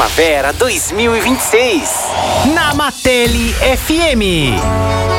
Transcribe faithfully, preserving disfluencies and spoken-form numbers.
Primavera dois mil e vinte e seis. Na Matele F M.